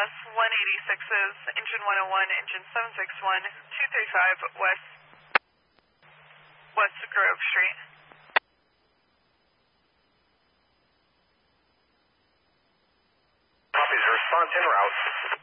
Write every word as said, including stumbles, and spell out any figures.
bus one eighty-six's, engine one oh one, engine seven six one, two thirty-five West, West Grove Street. Copies, response en route.